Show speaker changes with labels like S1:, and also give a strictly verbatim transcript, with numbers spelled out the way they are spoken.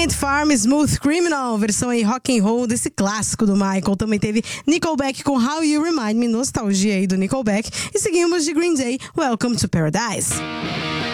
S1: Ant Farm, Smooth Criminal, versão aí rock and roll desse clássico do Michael. Também teve Nickelback com How You Remind Me, nostalgia aí do Nickelback. E seguimos de Green Day, Welcome to Paradise.